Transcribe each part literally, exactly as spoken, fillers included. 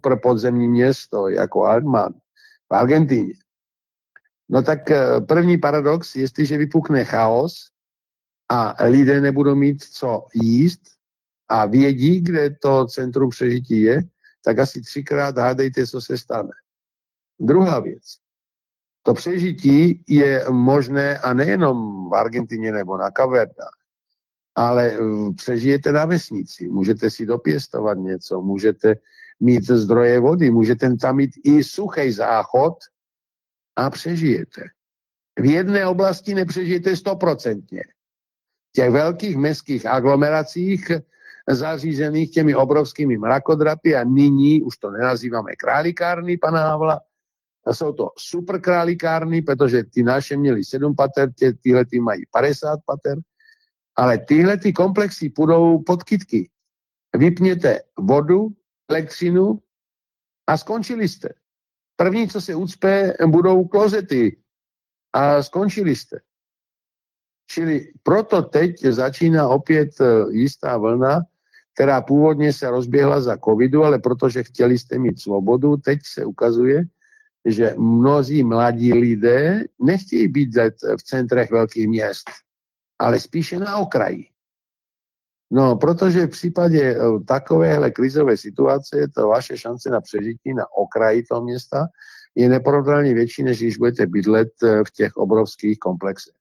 pro podzemní město jako Alkmaar v Argentíně. No tak první paradox, jestliže vypukne chaos a lidé nebudou mít co jíst a vědí, kde to centrum přežití je, tak asi třikrát hádejte, co se stane. Druhá věc. To přežití je možné a nejenom v Argentině nebo na Kapverdách, ale přežijete na vesnici, můžete si dopěstovat něco, můžete mít zdroje vody, můžete tam mít i suchý záchod a přežijete. V jedné oblasti nepřežijete stoprocentně. V těch velkých městských aglomeracích zařízených těmi obrovskými mrakodrapy a nyní už to nenazýváme králikárny pana Havla, a jsou to super králikárny, protože ty naše měly sedm pater, tě, tyhle ty mají padesát pater, ale tyhle ty komplexy půjdou pod kytky. Vypněte vodu, elektřinu a skončili jste. První, co se ucpe, budou klozety a skončili jste. Čili proto teď začíná opět jistá vlna, která původně se rozběhla za covidu, ale protože chtěli jste mít svobodu, teď se ukazuje, že mnozí mladí lidé nechtějí být v centrech velkých měst, ale spíše na okraji. No, protože v případě takovéhle krizové situace to vaše šance na přežití na okraji toho města je neporovnatelně větší, než když budete bydlet v těch obrovských komplexech.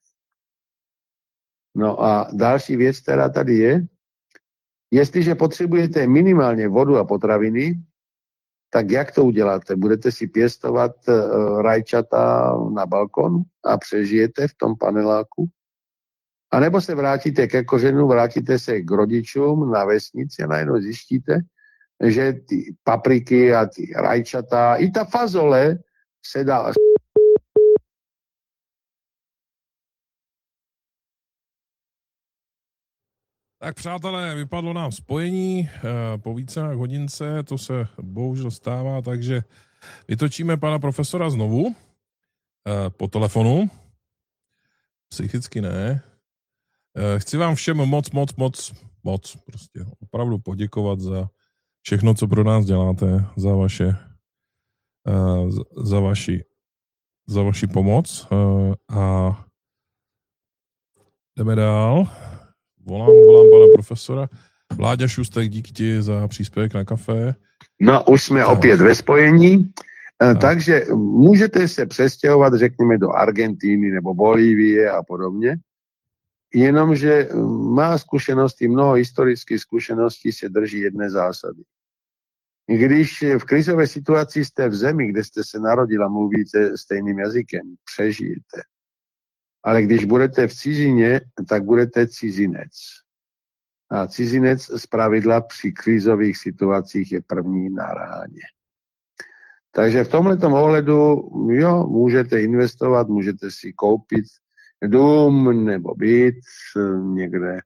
No a další věc, která tady je, jestliže potřebujete minimálně vodu a potraviny, tak jak to uděláte? Budete si pěstovat rajčata na balkonu a přežijete v tom paneláku? A nebo se vrátíte ke kořenu, vrátíte se k rodičům na vesnici a najednou zjistíte, že ty papriky a ty rajčata, i ta fazole se dá... Tak přátelé, vypadlo nám spojení po více jak hodince, to se bohužel stává, takže vytočíme pana profesora znovu po telefonu. Psychicky ne. Chci vám všem moc, moc, moc, moc prostě opravdu poděkovat za všechno, co pro nás děláte, za vaše, za vaši, za vaši pomoc a jdeme dál. Volám, volám pana profesora. Vláďa Šustek, díky ti za příspěvek na kafe. No, už jsme no. opět ve spojení, no. Takže můžete se přestěhovat, řekněme, do Argentíny nebo Bolívie a podobně, jenomže má zkušenosti, mnoho historických zkušeností se drží jedné zásady. Když v krizové situaci jste v zemi, kde jste se narodil a mluvíte stejným jazykem, přežijete. Ale když budete v cizině, tak budete cizinec. A cizinec z pravidla při krizových situacích je první na ráně. Takže v tomhletom ohledu, jo, můžete investovat, můžete si koupit dům nebo byt někde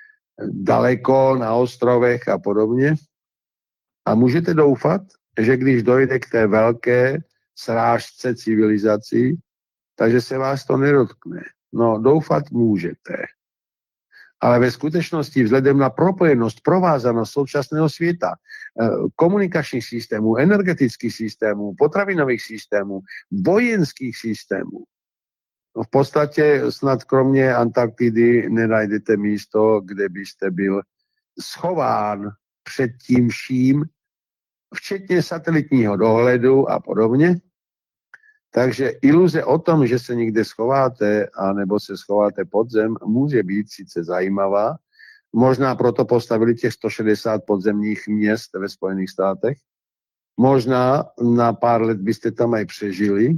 daleko na ostrovech a podobně. A můžete doufat, že když dojde k té velké srážce civilizací, takže se vás to nedotkne. No, doufat můžete. Ale ve skutečnosti vzhledem na propojenost, provázanost současného světa, komunikačních systémů, energetických systémů, potravinových systémů, vojenských systémů, v podstatě snad kromě Antarktidy nenajdete místo, kde byste byl schován před tím vším, včetně satelitního dohledu a podobně. Takže iluze o tom, že se někde schováte, anebo se schováte pod zem, může být sice zajímavá. Možná proto postavili těch sto šedesát podzemních měst ve Spojených státech. Možná na pár let byste tam aj přežili,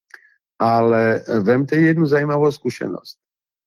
ale vemte jednu zajímavou zkušenost.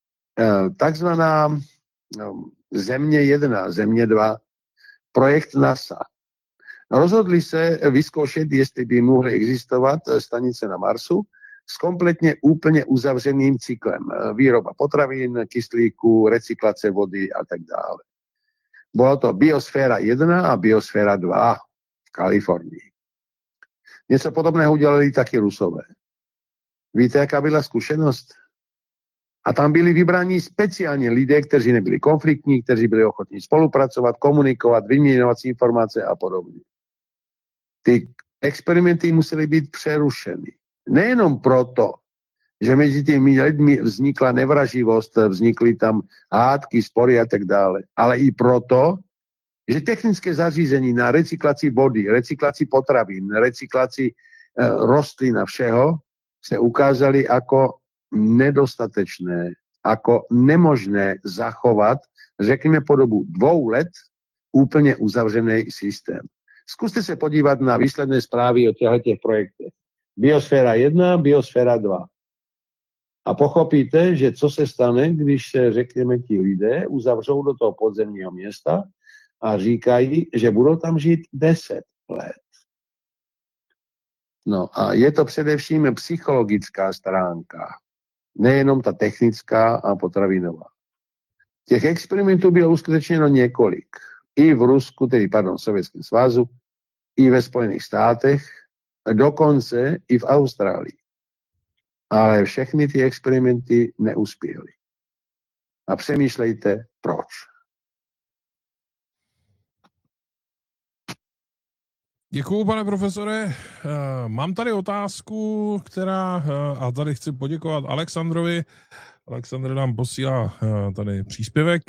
Takzvaná Země jedna, Země dva, projekt NASA. Rozhodli se vyzkoušet, jestli by mohly existovat stanice na Marsu s kompletně úplně uzavřeným cyklem. Výroba potravin, kyslíku, recyklace vody a tak dále. Bylo to biosféra jedna a biosféra dva v Kalifornii. Něco podobného udělali taky Rusové. Víte, jaká byla zkušenost? A tam byli vybráni speciálně lidé, kteří nebyli konfliktní, kteří byli ochotní spolupracovat, komunikovat, vyměňovat si informace a podobně. ty experimenty musely být přerušeny. Nejenom proto, že mezi těmi lidmi vznikla nevraživost, vznikly tam hádky, spory a tak dále, ale i proto, že technické zařízení na recyklaci vody, recyklaci potravín, recyklaci eh, rostlin a všeho se ukázaly jako nedostatečné, jako nemožné zachovat, řekněme po dobu dvou let, úplně uzavřený systém. Zkuste se podívat na výsledné zprávy o těchto projektech. Biosféra jedna, biosféra dva. A pochopíte, že co se stane, když se, řekněme, ti lidé uzavřou do toho podzemního města a říkají, že budou tam žít deset let. No a je to především psychologická stránka, nejenom ta technická a potravinová. Těch experimentů bylo uskutečněno několik. I v Rusku, tedy pardon, v Sovětském svazu, i ve Spojených státech, dokonce i v Austrálii. Ale všechny ty experimenty neuspěly. A přemýšlejte, proč. Děkuju, pane profesore. Mám tady otázku, která, a tady chci poděkovat Alexandrovi. Alexandr nám posílá tady příspěvek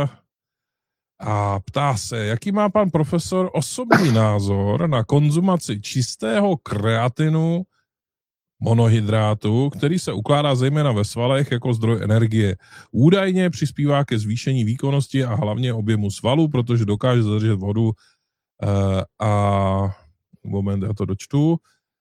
a ptá se, jaký má pan profesor osobní názor na konzumaci čistého kreatinu monohydrátu, který se ukládá zejména ve svalech jako zdroj energie. Údajně přispívá ke zvýšení výkonnosti a hlavně objemu svalů, protože dokáže zadržet vodu a moment, já to dočtu.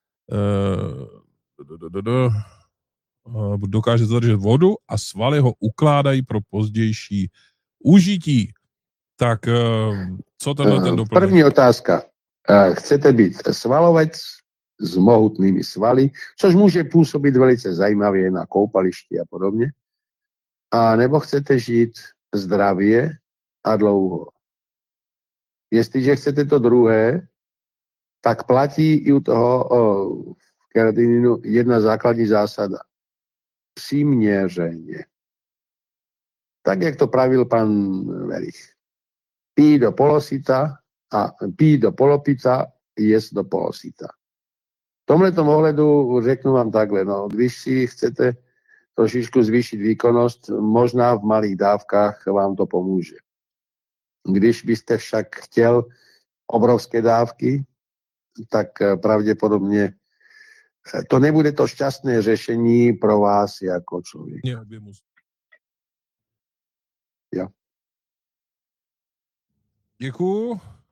Dokáže zadržet vodu a svaly ho ukládají pro pozdější užití. Tak co tenhle ten doplněk? První otázka. Chcete být svalovec s mohutnými svaly, což může působit velice zajímavě na koupališti a podobně. A nebo chcete žít zdravě a dlouho. Jestliže chcete to druhé, tak platí i u toho keratininu jedna základní zásada. Přiměřeně. Tak, jak to pravil pan Verich. Pí do polosita a pí do polopita, jest do polosita. V tomhletom ohledu řeknu vám takhle, no, když si chcete trošičku zvýšit výkonnost, možná v malých dávkách vám to pomůže. Když byste však chtěl obrovské dávky, tak pravděpodobně to nebude to šťastné řešení pro vás jako člověk. Jo. Děkuju.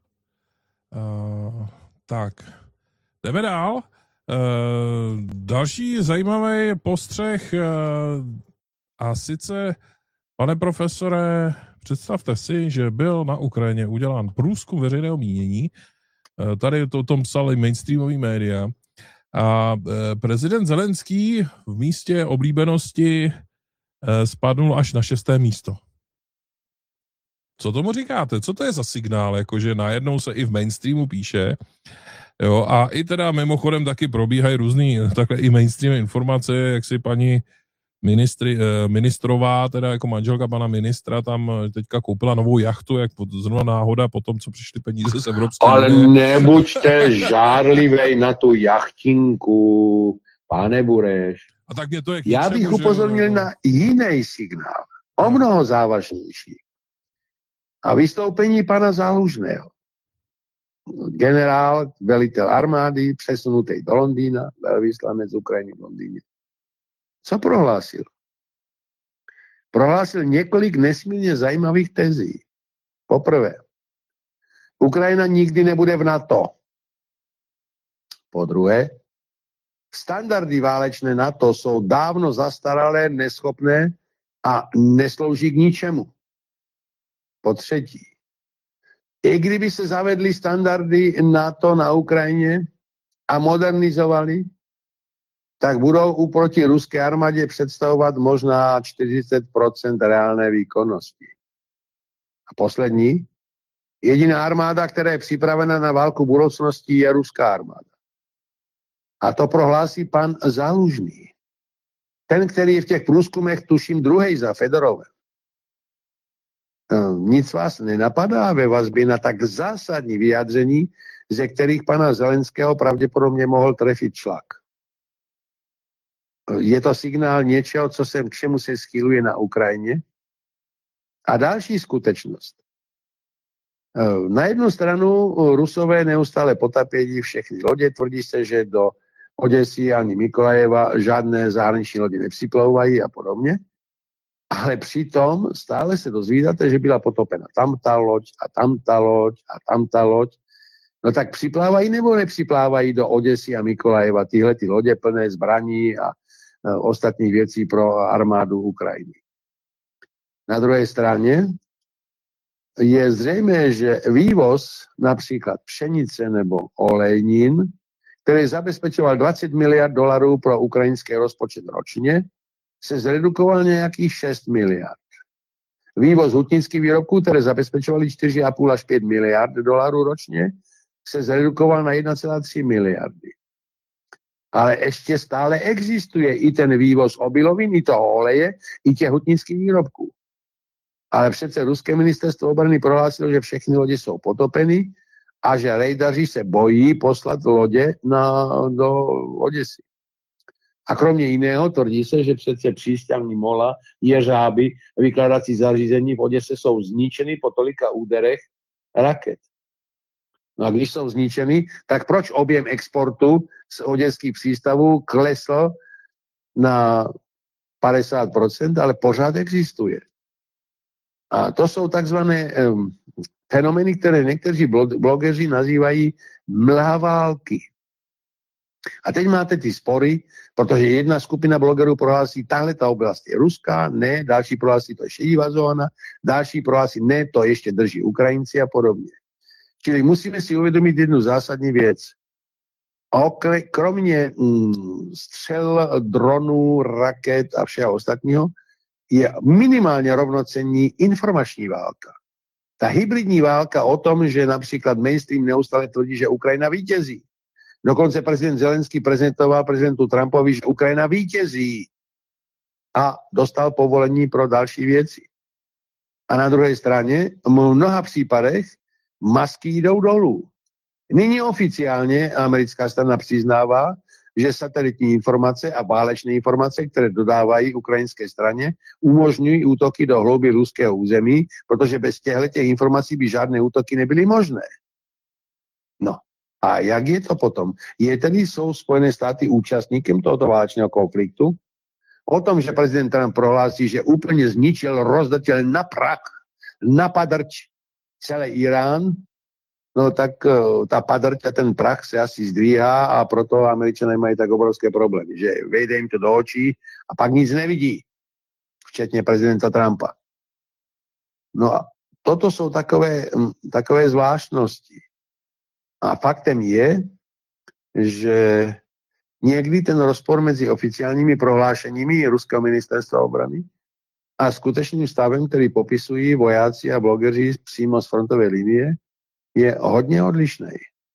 Uh, tak, jdeme dál. Uh, další zajímavý postřeh uh, a sice, pane profesore, představte si, že byl na Ukrajině udělán průzkum veřejného mínění. Uh, tady to o tom psali mainstreamový média. A uh, prezident Zelenský v místě oblíbenosti uh, spadnul až na šesté místo. Co tomu říkáte? Co to je za signál? Jakože najednou se i v mainstreamu píše, jo, a i teda mimochodem taky probíhají různý takhle i mainstream informace, jak si paní ministry, ministrová, teda jako manželka pana ministra, tam teďka koupila novou jachtu, jak zrovna náhoda po tom, co přišly peníze z Evropské unie. Ale nebuďte žárlivej na tu jachtinku, pane Bureš. A tak mě to je Já bych upozornil že... na jiný signál, o mnoho závažnější. A vystoupení pana Zálužného. Generál, velitel armády, přesunutý do Londýna, velvyslanec Ukrajiny v Londýně. Co prohlásil? Prohlásil několik nesmírně zajímavých tezí. Poprvé, Ukrajina nikdy nebude v NATO. Po druhé, standardy válečné NATO jsou dávno zastaralé, neschopné a neslouží k ničemu. Po třetí, i kdyby se zavedly standardy NATO na Ukrajině a modernizovali, tak budou uproti ruské armádě představovat možná čtyřicet procent reálné výkonnosti. A poslední, jediná armáda, která je připravena na válku budoucnosti, je ruská armáda. A to prohlásí pan Zálužný. Ten, který je v těch průzkumech, tuším, druhej za Fedorovem. Nic vás nenapadá ve vazbě na tak zásadní vyjádření, ze kterých pana Zelenského pravděpodobně mohl trefit šlak. Je to signál něčeho, co se, k čemu se schyluje na Ukrajině. A další skutečnost. Na jednu stranu Rusové neustále potapějí všechny lodě, tvrdí se, že do Odesy ani Mykolajeva žádné zahraniční lodě nepřiplouvají a podobně. Ale přitom stále se dozvídáte, že byla potopena tam ta loď a tam ta loď a tam ta loď. No tak připlávají nebo nepřiplávají do Odesy a Mykolajeva tyhle ty lodě plné zbraní a ostatních věcí pro armádu Ukrajiny. Na druhé straně je zřejmé, že vývoz například pšenice nebo olejnin, který zabezpečoval dvacet miliard dolarů pro ukrajinský rozpočet ročně, se zredukoval nějakých šest miliard. Vývoz hutnických výrobků, které zabezpečovaly čtyři a půl až pět miliard dolarů ročně, se zredukoval na jedna celá tři miliardy. Ale ještě stále existuje i ten vývoz obilovin, i toho oleje, i těch hutnických výrobků. Ale přece ruské ministerstvo obrany prohlásilo, že všechny lodě jsou potopeny a že rejdaři se bojí poslat lodě na, do Odesy. A kromě jiného tvrdí se, že přece přístavní mola, jeřáby, vykladací zařízení v Odese jsou zničeny po tolika úderech raket. No a když jsou zničeny, tak proč objem exportu z oděských přístavů klesl na padesát procent, ale pořád existuje. A to jsou takzvané um, fenomény, které někteří blogeři nazývají mlha války. A teď máte ty spory, protože jedna skupina blogerů prohlásí, tahle ta oblast je ruská, ne, další prohlásí, to je šedivá zóna, další prohlásí, ne, to ještě drží Ukrajinci a podobně. Čili musíme si uvědomit jednu zásadní věc. Okle, kromě mm, střel, dronů, raket a všeho ostatního, je minimálně rovnocenní informační válka. Ta hybridní válka o tom, že například mainstream neustále tvrdí, že Ukrajina vítězí. Dokonce prezident Zelenský prezentoval prezidentu Trumpovi, že Ukrajina vítězí a dostal povolení pro další věci. A na druhé straně v mnoha případech masky jdou dolů. Nyní oficiálně americká strana přiznává, že satelitní informace a válečné informace, které dodávají ukrajinské straně, umožňují útoky do hloubi ruského území, protože bez těchto informací by žádné útoky nebyly možné. No a jak je to potom? Je tedy jsou Spojené státy účastníkem tohoto válečného konfliktu? O tom, že prezident Trump prohlásí, že úplně zničil, rozdrtil na prach, na padrč celý Irán, no tak ta padrť a ten prach se asi zdvíhá a proto Američané mají tak obrovské problémy, že vejde jim to do očí a pak nic nevidí, včetně prezidenta Trumpa. No a toto jsou takové, takové zvláštnosti. A faktem je, že někdy ten rozpor mezi oficiálními prohlášeními ruského ministerstva obrany a skutečným stavem, který popisují vojáci a blogeři přímo z frontové linie, je hodně odlišný.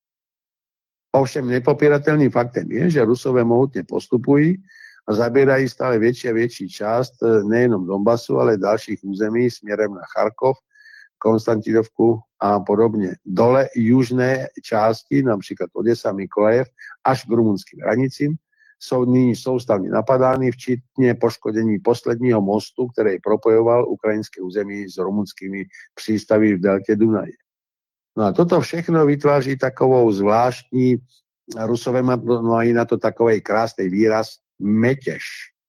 Ovšem nepopiratelným faktem je, že Rusové mohutně postupují a zabírají stále větší a větší část nejenom Donbasu, ale dalších území směrem na Charkov, Konstantinovku a podobně. Dole južné části, například Odesa, Mykolajev, až k rumunským hranicím, jsou nyní soustavně napadány, včetně poškození posledního mostu, který propojoval ukrajinské území s rumunskými přístavy v deltě Dunaje. No a toto všechno vytváří takovou zvláštní, Rusové mají na to takový krásný výraz, metěž.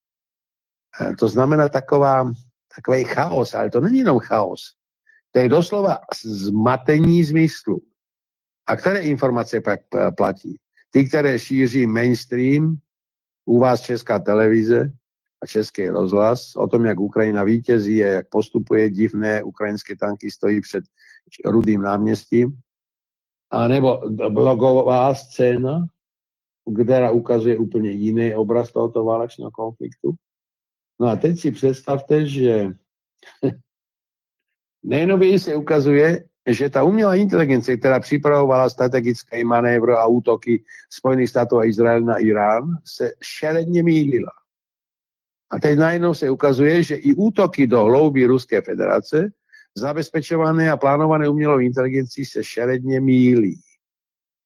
To znamená taková, takový chaos, ale to není jenom chaos. To je doslova zmatení zmyslu. A které informace pak platí? Ty, které šíří mainstream, u vás Česká televize a Český rozhlas, o tom, jak Ukrajina vítězí a jak postupuje divné, ukrajinské tanky stojí před Rudým náměstím, a nebo blogová scéna, která ukazuje úplně jiný obraz tohoto válečného konfliktu. No a teď si představte, že nejnověji se ukazuje, že ta umělá inteligence, která připravovala strategické manévry a útoky Spojených států a Izrael na Irán, se šeredně mýlila. A teď najednou se ukazuje, že i útoky do hloubi Ruské federace zabezpečované a plánované umělou inteligencí se šeredně mýlí.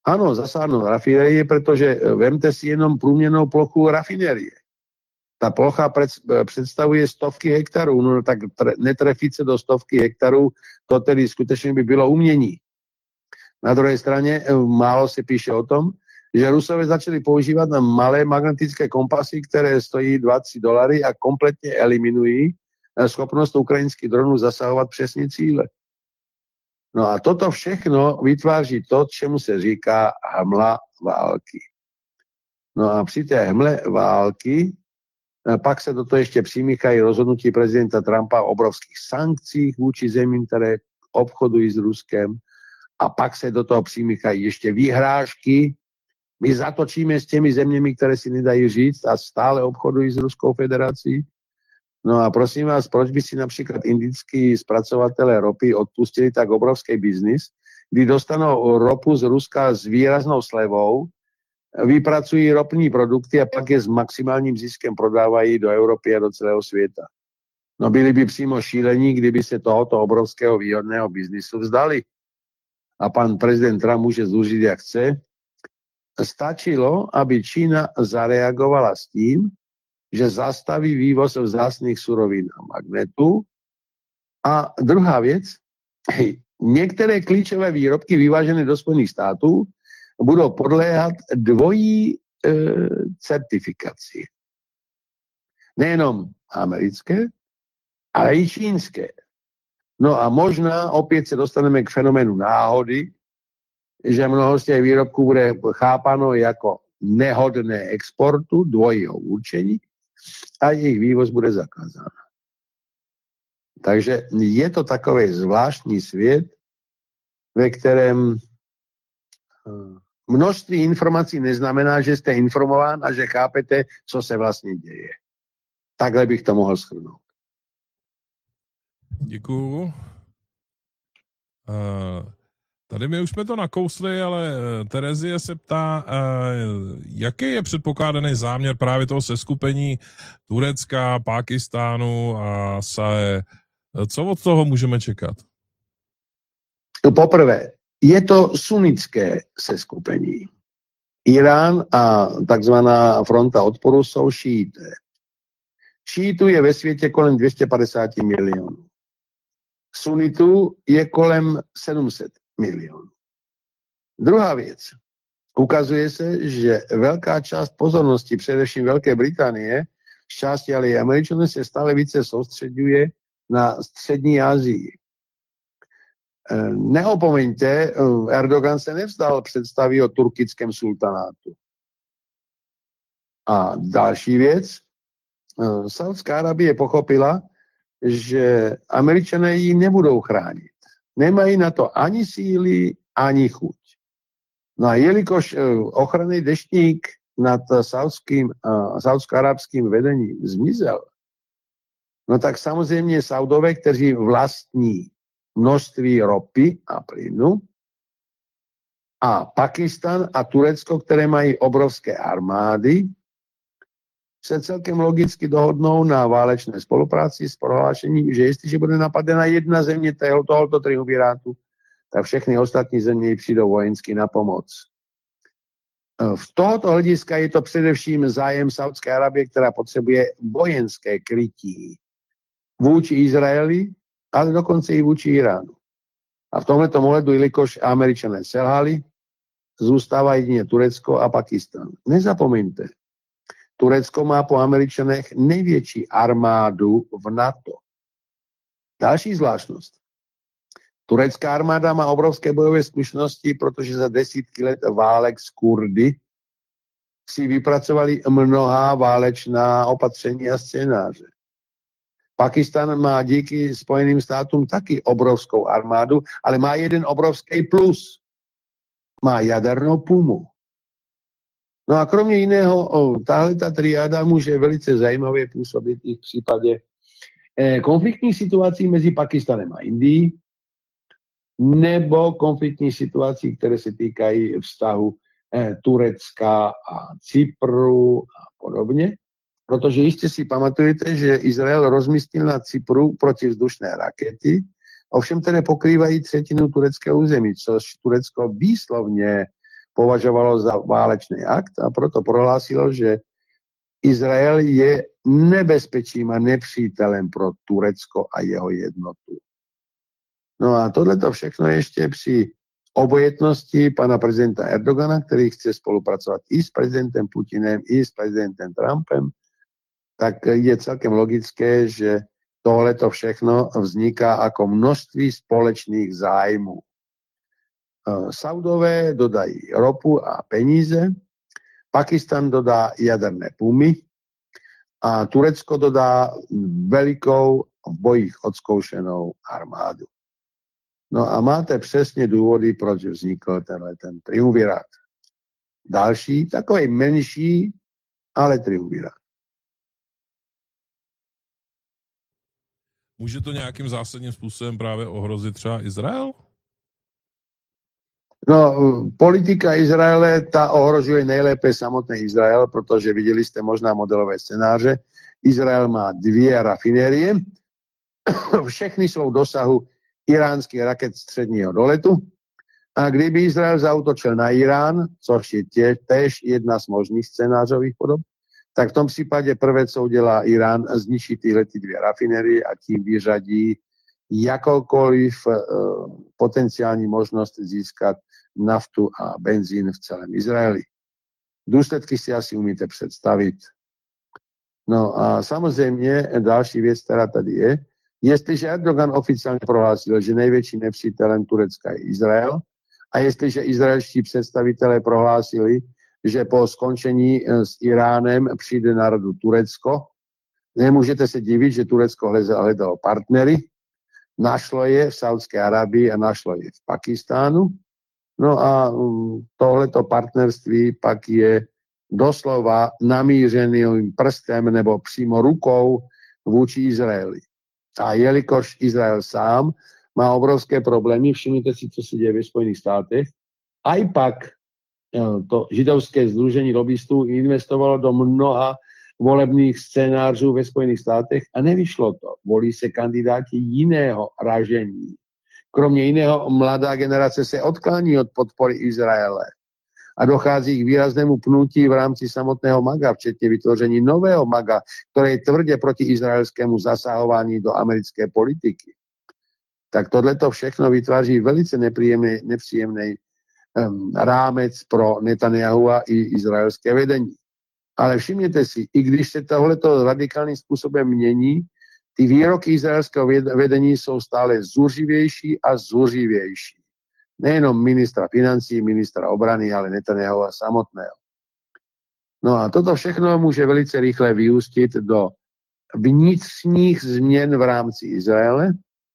Ano, zasáhnout rafinérie, protože vemte si jenom průměrnou plochu rafinérie. Ta plocha představuje stovky hektarů, no tak netrefit se do stovky hektarů, to tedy skutečně by bylo umění. Na druhé straně málo se píše o tom, že Rusové začali používat na malé magnetické kompasy, které stojí dva tři dolary a kompletně eliminují schopnost ukrajinských dronů zasahovat přesně cíle. No a toto všechno vytváří to, čemu se říká hmla války. No a při té hmle války pak se do toho ještě přimíchají rozhodnutí prezidenta Trumpa o obrovských sankcích vůči zemím, které obchodují s Ruskem, a pak se do toho přimíchají ještě výhrážky. My zatočíme s těmi zeměmi, které si nedají říct a stále obchodují s Ruskou federací. No a prosím vás, proč by si například indický zpracovatelé ropy odpustili tak obrovský biznis, kdy dostanou ropu z Ruska s výraznou slevou, vypracují ropní produkty a pak je s maximálním ziskem prodávají do Evropy a do celého světa. No byli by přímo šílení, kdyby se tohoto obrovského výhodného biznisu vzdali. A pan prezident Trump může zúžit, jak chce. Stačilo, aby Čína zareagovala s tím, že zastaví vývoz vzácných surovin a magnetů. A druhá věc, některé klíčové výrobky vyvážené do Spojených států budou podléhat dvojí e, certifikaci. Nejenom americké, ale i čínské. No a možná opět se dostaneme k fenoménu náhody, že mnoho z těch výrobků bude chápáno jako nehodné exportu, dvojího určení a jejich vývoz bude zakázán. Takže je to takový zvláštní svět, ve kterém množství informací neznamená, že jste informován a že chápete, co se vlastně děje. Takhle bych to mohl shrnout. Děkuju. Uh, tady my už jsme to nakousli, ale Terezie se ptá, uh, jaký je předpokládaný záměr právě toho seskupení Turecka, Pákistánu a S A E. Co od toho můžeme čekat? Poprvé, je to sunnické seskupení. Irán a takzvaná fronta odporu jsou šíité. Šítů je ve světě kolem dvě stě padesát milionů. Sunitů je kolem sedm set milionů. Druhá věc. Ukazuje se, že velká část pozornosti, především Velké Británie, z části ale i Američanů, se stále více soustředuje na střední Asii. Neopomeňte, Erdogan se nevzdal představy o turkickém sultanátu. A další věc, Saudská Arabie pochopila, že Američané ji nebudou chránit. Nemají na to ani síly, ani chuť. No a jelikož ochranný deštník nad saudským, saudsko-arabským vedením zmizel, no tak samozřejmě Saudové, kteří vlastní množství ropy a plynu, a Pakistan a Turecko, které mají obrovské armády, se celkem logicky dohodnou na válečné spolupráci s prohlášením, že jestliže bude napadena jedna země tohoto triumvirátu, tak všechny ostatní země přijdou vojensky na pomoc. V tohoto hlediska je to především zájem Saudské Arabie, která potřebuje vojenské krytí vůči Izraeli, ale dokonce i vůči Iránu. A v tomto ohledu, jelikož Američané selhali, zůstává jedině Turecko a Pakistan. Nezapomeňte, Turecko má po Američanech největší armádu v NATO. Další zvláštnost. Turecká armáda má obrovské bojové zkušenosti, protože za desítky let válek s Kurdy si vypracovali mnohá válečná opatření a scénáře. Pakistan má díky Spojeným státům taky obrovskou armádu, ale má jeden obrovský plus. Má jadernou pumu. No a kromě jiného, tahle ta triáda může velice zajímavě působit i v případě eh, konfliktních situací mezi Pakistanem a Indií, nebo konfliktních situací, které se týkají vztahu eh, Turecka a Cypru a podobně. Protože jistě si pamatujete, že Izrael rozmístil na Cypru protivzdušné rakety, ovšem které pokrývají třetinu tureckého území, což Turecko výslovně považovalo za válečný akt a proto prohlásilo, že Izrael je nebezpečím a nepřítelem pro Turecko a jeho jednotu. No a tohleto všechno ještě při obojetnosti pana prezidenta Erdogana, který chce spolupracovat i s prezidentem Putinem, i s prezidentem Trumpem, tak je celkem logické, že tohleto všechno vzniká jako množství společných zájmů. Saudové dodají ropu a peníze, Pakistan dodá jaderné pumy a Turecko dodá velikou v bojích odzkoušenou armádu. No a máte přesně důvody, proč vznikl tenhle ten triumvirát. Další, takový menší, ale triumvirát. Může to nějakým zásadním způsobem právě ohrozit třeba Izrael? No, politika Izraele, ta ohrožuje nejlépe samotný Izrael, protože viděli jste možná modelové scénáře. Izrael má dvě rafinérie, všechny jsou v dosahu iránských raket středního doletu. A kdyby Izrael zaútočil na Irán, což je tě, též jedna z možných scénářových podob, tak v tom případě prvé, co udělá Irán, zničí tyhle ty dvě rafinérie a tím vyřadí jakoukoliv uh, potenciální možnost získat naftu a benzín v celém Izraeli. Důsledky si asi umíte představit. No a samozřejmě další věc, která tady je, jestliže Erdogan oficiálně prohlásil, že největším nepřítelem Turecka je Izrael, a jestliže izraelští představitelé prohlásili, že po skončení s Iránem přijde na radu Turecko, nemůžete se divit, že Turecko hledalo partnery, našlo je v Saudské Arabii a našlo je v Pakistánu. No a tohleto partnerství pak je doslova namířeným prstem nebo přímo rukou vůči Izraeli. A jelikož Izrael sám má obrovské problémy, všimněte si, co se děje ve Spojených státech, a i pak to židovské sdružení lobbystů investovalo do mnoha volebních scénářů ve Spojených státech a nevyšlo to. Volí se kandidáti jiného ražení. Kromě jiného, mladá generace se odklání od podpory Izraele a dochází k výraznému pnutí v rámci samotného MAGA, včetně vytvoření nového MAGA, které je tvrdě proti izraelskému zasahování do americké politiky. Tak tohleto všechno vytváří velice nepříjemný, nepříjemný um, rámec pro Netanyahua i izraelské vedení. Ale všimněte si, i když se tohleto radikálním způsobem mění, ty výroky izraelského vedení jsou stále zuřivější a zuřivější. Nejenom ministra financí, ministra obrany, ale Netanyahua samotného. No a toto všechno může velice rychle vyústit do vnitřních změn v rámci Izraele,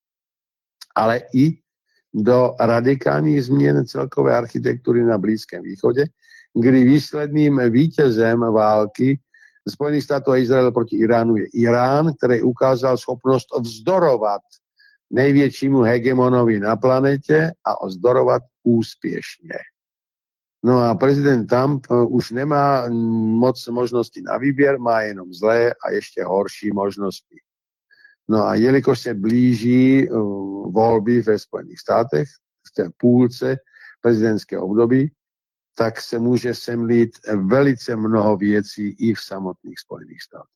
ale i do radikálních změn celkové architektury na Blízkém východě, kdy výsledným vítězem války Spojených států a Izrael proti Iránu je Irán, který ukázal schopnost vzdorovat největšímu hegemonovi na planetě a vzdorovat úspěšně. No a prezident Trump už nemá moc možností na výběr, má jenom zlé a ještě horší možnosti. No a jelikož se blíží uh, volby ve Spojených státech, v té půlce prezidentské období, tak se může semlít velice mnoho věcí i v samotných Spojených státech.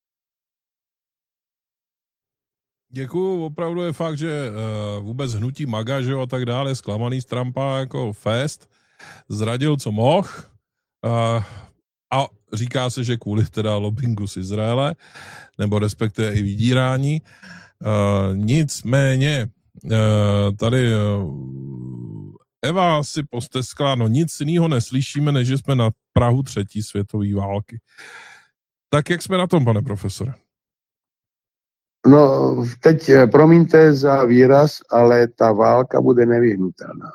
Děkuju, opravdu je fakt, že uh, vůbec hnutí MAGA, že jo, a tak dále, zklamaný z Trumpa jako fest, zradil, co mohl, uh, a říká se, že kvůli teda lobbingu z Izraele, nebo respektive i vydírání. Uh, nicméně, uh, tady uh, Eva si posteskla, no nic jiného neslyšíme, než že jsme na prahu třetí světové války. Tak jak jsme na tom, pane profesore? No, teď promiňte za výraz, ale ta válka bude nevyhnutelná.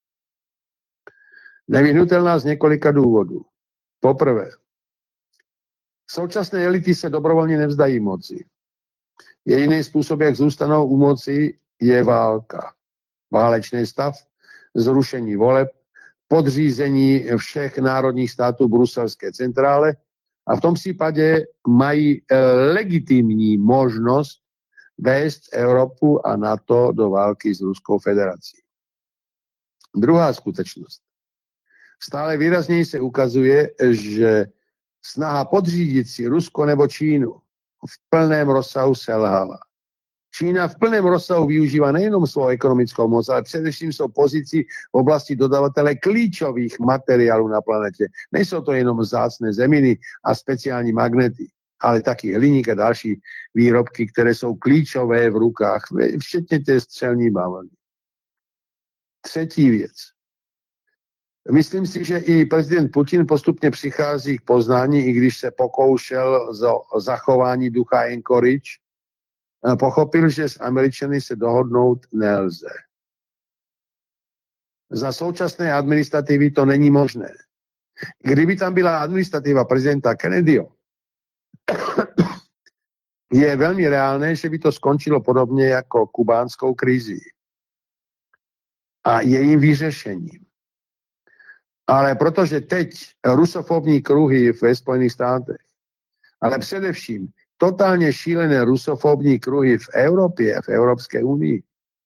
Nevyhnutelná z několika důvodů. Poprvé, současné elity se dobrovolně nevzdají moci. Jediný způsob, jak zůstanou u moci, je válka. Válečný stav, zrušení voleb, podřízení všech národních států bruselské centrále a v tom případě mají legitimní možnost vést Evropu a NATO do války s Ruskou federací. Druhá skutečnost. Stále výrazněji se ukazuje, že snaha podřídit si Rusko nebo Čínu v plném rozsahu selhala. Čína v plném rozsahu využívá nejenom svou ekonomickou moc, ale především svou pozici v oblasti dodavatele klíčových materiálů na planetě. Nejsou to jenom vzácné zeminy a speciální magnety, ale taky hliník a další výrobky, které jsou klíčové v rukách, včetně té střelní bavlny. Třetí věc. Myslím si, že i prezident Putin postupně přichází k poznání, i když se pokoušel o zachování ducha Anchorage, pochopil, že s Američany se dohodnout nelze. Za současné administrativy to není možné. Kdyby tam byla administrativa prezidenta Kennedyho, je velmi reálné, že by to skončilo podobně jako kubánskou krizi a jejím vyřešením. Ale protože teď rusofobní kruhy ve Spojených státech, ale především totálně šílené rusofobní kruhy v Evropě, v Evropské unii,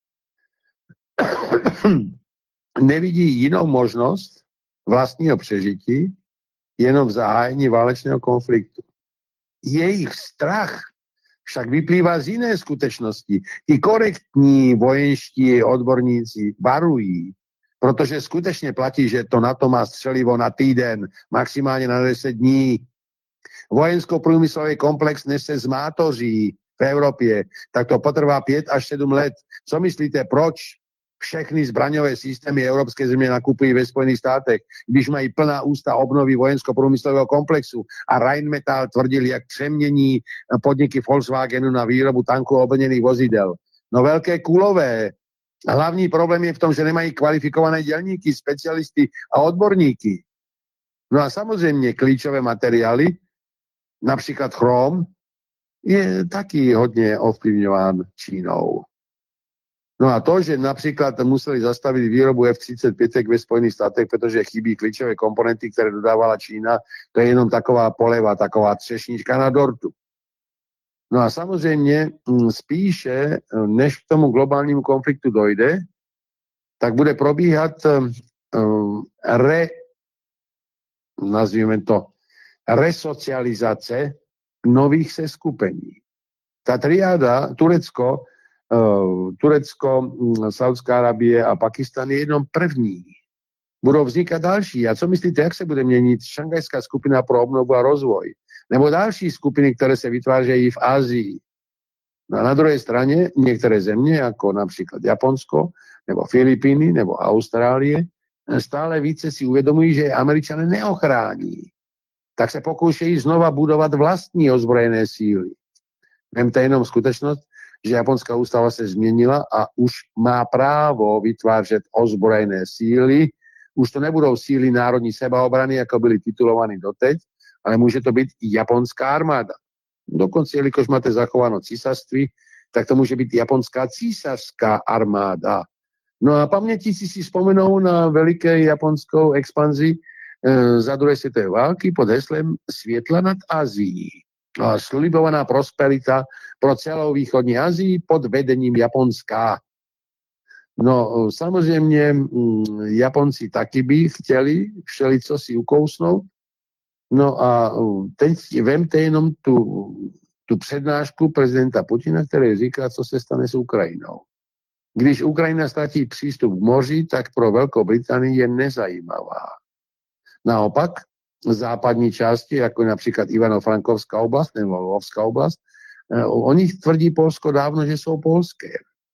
nevidí jinou možnost vlastního přežití, jenom v zahájení válečného konfliktu. Jejich strach však vyplývá z jiné skutečnosti. I korektní vojenští odborníci varují, protože skutečně platí, že to NATO má střelivo na týden, maximálně na deset dní. Vojensko-průmyslový komplex, než se zmátoří v Evropě, tak to potrvá pět až sedm let. Co myslíte, proč všechny zbraňové systémy evropské země nakupují ve Spojených státech, když mají plná ústa obnovy vojensko-průmyslového komplexu a Rheinmetall tvrdil, jak přemění podniky Volkswagenu na výrobu tanků a obrněných vozidel. No velké kulové. Hlavní problém je v tom, že nemají kvalifikované dělníky, specialisty a odborníky. No a samozřejmě klíčové materiály, například chrom, je taky hodně ovplyvňován Čínou. No a to, že například museli zastavit výrobu F třicet pět ve Spojených státech, protože chybí klíčové komponenty, které dodávala Čína, to je jenom taková poleva, taková třešnička na dortu. No a samozřejmě spíše, než k tomu globálnímu konfliktu dojde, tak bude probíhat re, nazvíme to, resocializace nových seskupení. Ta triáda Turecko, Turecko, Saudská Arabie a Pakistan je jenom první. Budou vznikat další. A co myslíte, jak se bude měnit Šanghajská skupina pro obnovu a rozvoj? Nebo další skupiny, které se vytvářejí v Asii. No a na druhé straně některé země, jako například Japonsko, nebo Filipíny, nebo Austrálie, stále více si uvědomují, že Američané neochrání. Tak se pokoušejí znova budovat vlastní ozbrojené síly. Vemte jenom skutečnost, že japonská ústava se změnila a už má právo vytvářet ozbrojené síly. Už to nebudou síly národní sebaobrany, jako byly titulovány doteď, ale může to být i japonská armáda. Dokonce, jelikož máte zachováno císařství, tak to může být japonská císařská armáda. No a pamětíci si vzpomenou na veliké japonskou expanzi e, za druhé světové války pod heslem Světla nad Asií. A slibovaná prosperita pro celou východní Asii pod vedením Japonska. No samozřejmě m, Japonci taky by chtěli všelico si ukousnout. No a teď vemte jenom tu, tu přednášku prezidenta Putina, který říká, co se stane s Ukrajinou. Když Ukrajina ztratí přístup k moři, tak pro Velkou Británii je nezajímavá. Naopak, západní části, jako například Ivano-Frankovská oblast nebo Lvovská oblast, o nich tvrdí Polsko dávno, že jsou polské.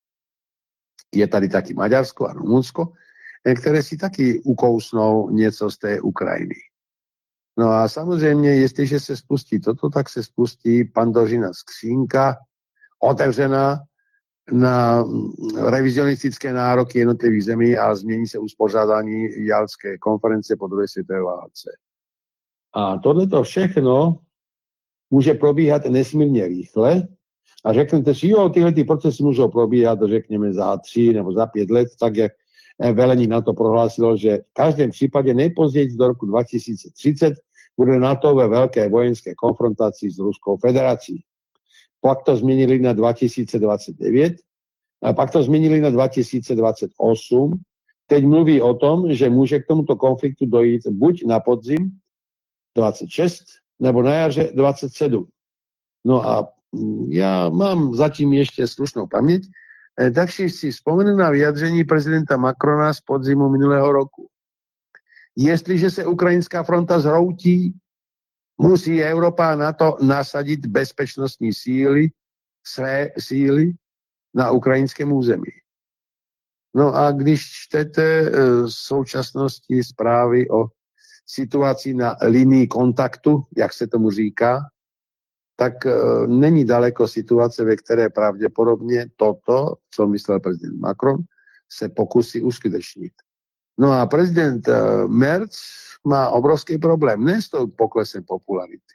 Je tady taky Maďarsko a Rumunsko, které si taky ukousnou něco z té Ukrajiny. No a samozřejmě, jestliže se spustí toto, tak se spustí Pandořina skřínka, otevřená na revizionistické nároky jednotlivých zemí a změní se uspořádání Jaltské konference po druhé světové válce. A tohleto všechno může probíhat nesmírně rychle a řeknete si, jo, tyhle ty procesy můžou probíhat, řekněme, za tři nebo za pět let, tak jak velení NATO prohlásilo, že v každém případě nejpozději do roku dva tisíce třicet bude NATO ve velké vojenské konfrontaci s Ruskou federací. Pak to změnili na dva tisíce dvacet devět, a pak to změnili na dva tisíce dvacet osm. teď mluví o tom, že může k tomuto konfliktu dojít buď na podzim dvacet šest, nebo na jaře dvacet sedm. No a já mám zatím ještě slušnou paměť, takže si vzpomenu na vyjadření prezidenta Macrona z podzimu minulého roku. Jestliže se ukrajinská fronta zhroutí, musí Evropa na to nasadit bezpečnostní síly, své síly na ukrajinském území. No a když čtete v současnosti zprávy o situaci na linii kontaktu, jak se tomu říká, tak není daleko situace, ve které pravděpodobně toto, co myslel prezident Macron, se pokusí uskutečnit. No a prezident Merz má obrovský problém, ne s tou poklesem popularity,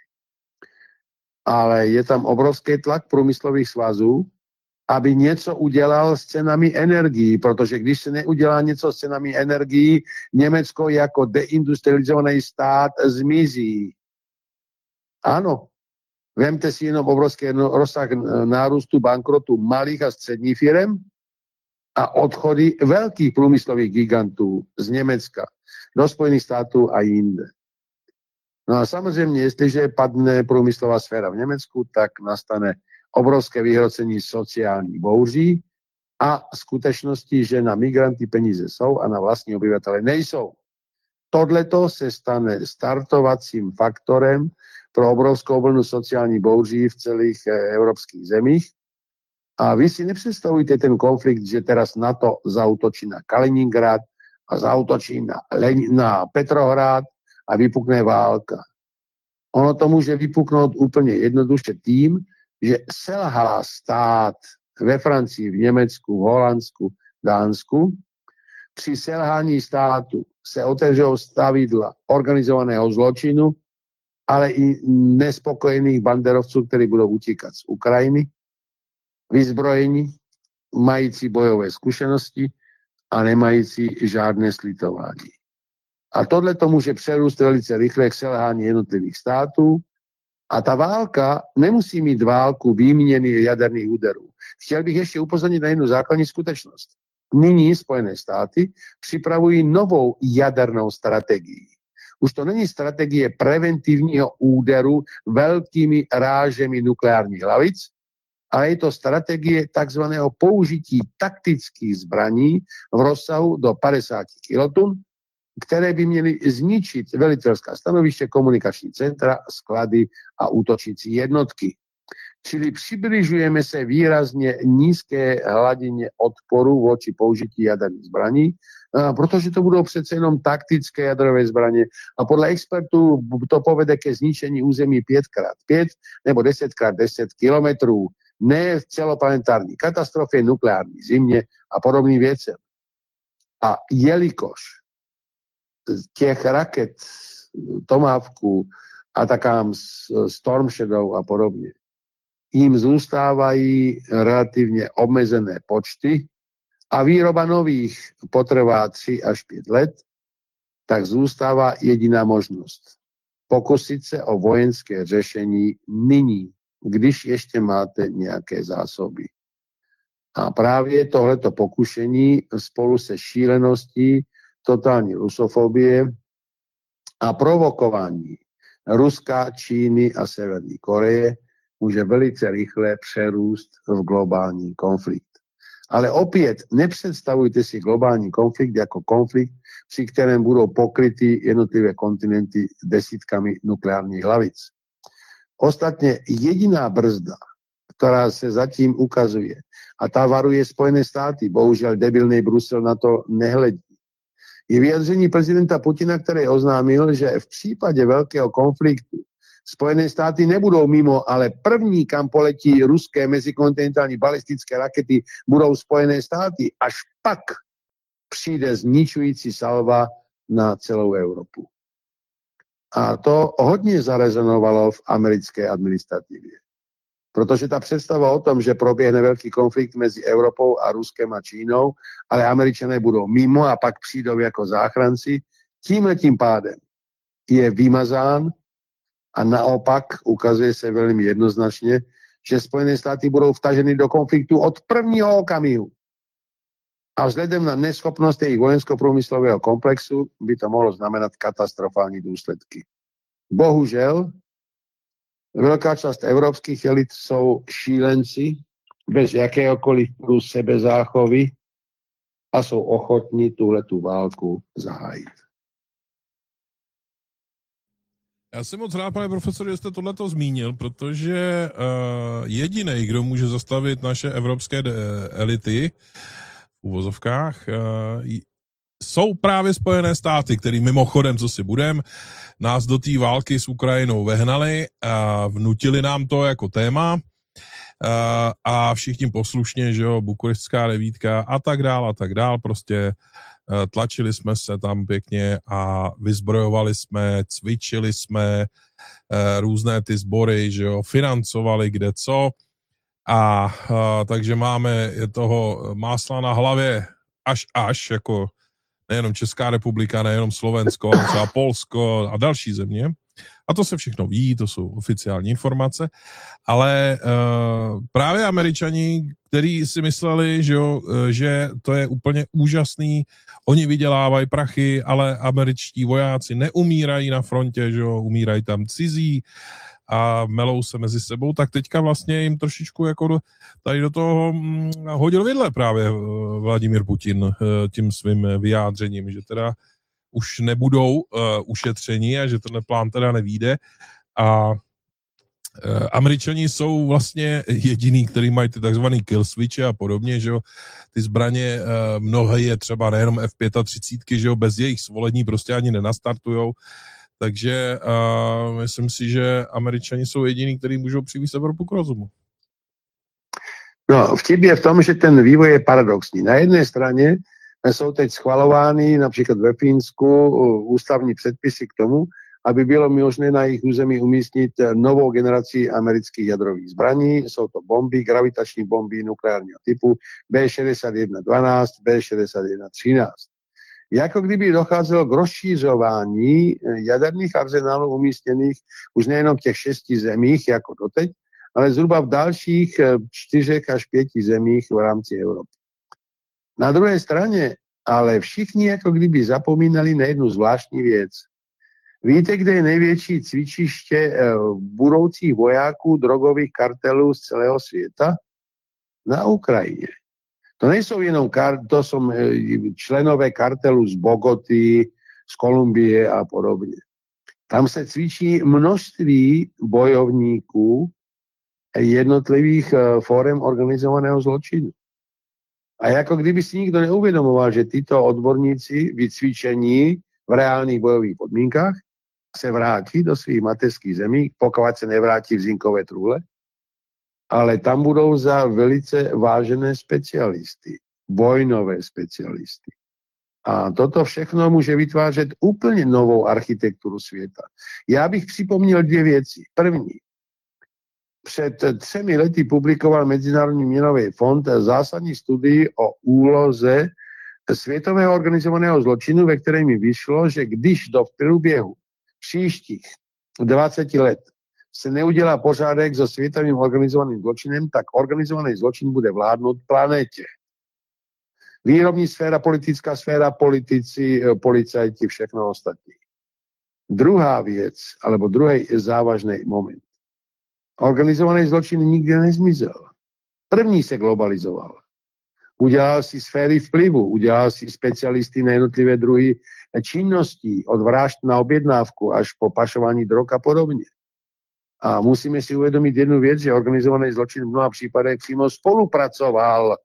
ale je tam obrovský tlak průmyslových svazů, aby něco udělal s cenami energií, protože když se neudělá něco s cenami energií, Německo jako deindustrializovaný stát zmizí. Ano, vemte si jenom obrovský rozsah nárůstu bankrotu malých a středních firem a odchody velkých průmyslových gigantů z Německa do Spojených států a jinde. No a samozřejmě, jestliže padne průmyslová sféra v Německu, tak nastane obrovské vyhrocení sociální bouří a skutečnosti, že na migranty peníze jsou a na vlastní obyvatele nejsou. Tohleto se stane startovacím faktorem pro obrovskou vlnu sociální bouří v celých evropských zemích. A vy si nepředstavujte ten konflikt, že teraz NATO zaútočí na Kaliningrad a zaútočí na, Len- na Petrohrad a vypukne válka. Ono to může vypuknout úplně jednoduše tím, že selhá stát ve Francii, v Německu, v Holandsku, Dánsku. Při selhání státu se otevřou stavidla organizovaného zločinu, ale i nespokojených banderovců, kteří budou utíkat z Ukrajiny, vyzbrojení, mající bojové zkušenosti a nemající žádné slitování. A tohle to může přerůst velice rychle k selhání jednotlivých států a ta válka nemusí mít válku výměny jaderných úderů. Chtěl bych ještě upozornit na jednu základní skutečnost. Nyní Spojené státy připravují novou jadernou strategii. Už to není strategie preventivního úderu velkými rážemi nukleárních hlavic, ale je to strategie takzvaného použití taktických zbraní v rozsahu do padesát kilotun, které by měly zničit velitelská stanoviště, komunikační centra, sklady a útočící jednotky. Čili přibližujeme se výrazně nízké hladině odporu vůči použití jaderných zbraní, protože to budou přece jenom taktické jadrové zbraně a podle expertů to povede ke zničení území pět krát pět nebo deset krát deset kilometrů, ne v celoplanetární katastrofě, nukleární zimě a podobným věcem. A jelikož těch raket, Tomahawků, Atacams, Storm Shadow a podobně, jim zůstávají relativně omezené počty a výroba nových potrvá tři až pět let, tak zůstává jediná možnost. Pokusit se o vojenské řešení nyní, když ještě máte nějaké zásoby. A právě tohleto pokušení spolu se šíleností totální rusofobie a provokování Ruska, Číny a Severní Koreje může velice rychle přerůst v globální konflikt. Ale opět nepředstavujte si globální konflikt jako konflikt, při kterém budou pokryty jednotlivé kontinenty desítkami nukleárních hlavic. Ostatně jediná brzda, která se zatím ukazuje, a ta varuje Spojené státy, bohužel debilný Brusel na to nehledí, je vyjadření prezidenta Putina, který oznámil, že v případě velkého konfliktu Spojené státy nebudou mimo, ale první, kam poletí ruské mezikontinentální balistické rakety, budou Spojené státy. Až pak přijde zničující salva na celou Evropu. A to hodně zarezonovalo v americké administrativě. Protože ta představa o tom, že proběhne velký konflikt mezi Evropou a Ruskem a Čínou, ale Američané budou mimo a pak přijdou jako záchranci, tímhletím pádem je vymazán a naopak ukazuje se velmi jednoznačně, že Spojené státy budou vtaženy do konfliktu od prvního okamihu. A vzhledem na neschopnost jejich vojensko-průmyslového komplexu by to mohlo znamenat katastrofální důsledky. Bohužel, velká část evropských elit jsou šílenci bez jakéhokoliv sebezáchovy a jsou ochotní tuhletu válku zahájit. Já jsem moc rád, pane profesore, že jste tohleto zmínil, protože uh, jediný, kdo může zastavit naše evropské elity v uvozovkách, uh, jsou právě Spojené státy, který mimochodem, co si budem, nás do té války s Ukrajinou vehnali a vnutili nám to jako téma a, a všichni poslušně, že jo, bukurestská devítka a tak dál a tak dál, prostě tlačili jsme se tam pěkně a vyzbrojovali jsme, cvičili jsme různé ty sbory, že jo, financovali kde co a, a takže máme toho másla na hlavě až až, jako nejenom Česká republika, nejenom Slovensko, ale třeba Polsko a další země. A to se všechno ví, to jsou oficiální informace. Ale uh, právě Američani, kteří si mysleli, že, jo, že to je úplně úžasný, oni vydělávají prachy, ale američtí vojáci neumírají na frontě, že jo, umírají tam cizí a melou se mezi sebou, tak teďka vlastně jim trošičku jako do, tady do toho hm, hodil vidle právě Vladimír Putin tím svým vyjádřením, že teda už nebudou uh, ušetřeni a že tenhle plán teda nevyjde a uh, Američani jsou vlastně jediný, který mají ty takzvaný kill switche a podobně, že jo, ty zbraně uh, mnohé je třeba nejenom F třicet pět, že jo, bez jejich svolení prostě ani nenastartujou. Takže uh, myslím si, že Američani jsou jediní, kteří můžou přivést Evropu k rozumu. No, vtip je v tom, že ten vývoj je paradoxní. Na jedné straně jsou teď schvalovány například ve Fínsku ústavní předpisy k tomu, aby bylo možné na jejich území umístit novou generaci amerických jadrových zbraní. Jsou to bomby, gravitační bomby nukleárního typu B šedesát jedna dvanáct, B šedesát jedna třináct. Jako kdyby docházelo k rozšířování jaderných arzenálů umístěných už nejenom v těch šesti zemích, jako doteď, ale zhruba v dalších čtyřech až pěti zemích v rámci Evropy. Na druhé straně ale všichni jako kdyby zapomínali na jednu zvláštní věc. Víte, kde je největší cvičiště budoucích vojáků drogových kartelů z celého světa? Na Ukrajině. To nejsou jenom kar- to jsou členové kartelu z Bogoty, z Kolumbie a podobně. Tam se cvičí množství bojovníků jednotlivých fórem organizovaného zločinu. A jako kdyby si nikdo neuvědomoval, že tyto odborníci vycvičení v reálných bojových podmínkách se vrátí do svých mateřských zemí, pokud se nevrátí v zinkové trůle, ale tam budou za velice vážené specialisty, vojnové specialisty. A toto všechno může vytvářet úplně novou architekturu světa. Já bych připomněl dvě věci. První. Před třemi lety publikoval Mezinárodní měnový fond zásadní studii o úloze světového organizovaného zločinu, ve které mi vyšlo, že když do průběhu příštích dvaceti let se neudělá pořádek so světovým organizovaným zločinem, tak organizovaný zločin bude vládnout planetě. Výrobní sféra, politická sféra, politici, policajti, všechno ostatní. Druhá věc, alebo druhý závažný moment. Organizovaný zločin nikdy nezmizel. První se globalizoval. Udělal si sféry vplyvu, udělal si specialisty na jednotlivé druhy činností, od vražd na objednávku až po pašování drog a podobně. A musíme si uvědomit jednu věc, že organizovaný zločin v mnoha případech přímo spolupracoval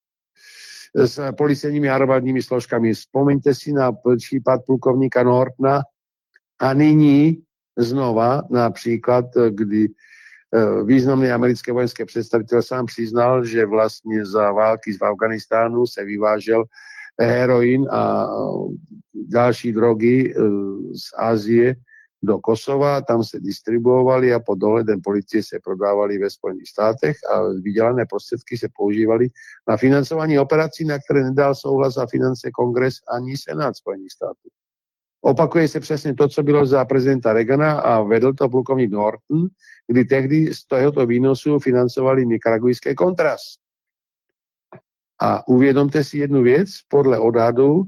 s policejními a armádními složkami. Vzpomeňte si na případ plukovníka Nortona a nyní znova například, kdy významný americké vojenské představitel sám přiznal, že vlastně za války v Afganistánu se vyvážel heroin a další drogy z Asie do Kosova, tam se distribuovaly a pod dohledem policie se prodávaly ve Spojených státech a vydělané prostředky se používaly na financování operací, na které nedal souhlas a finance Kongres ani Senát Spojených států. Opakuje se přesně to, co bylo za prezidenta Reagana a vedl to plukovník Norton, kdy tehdy z tohoto výnosu financovali nikaragujské Contras. A uvědomte si jednu věc, podle odhadu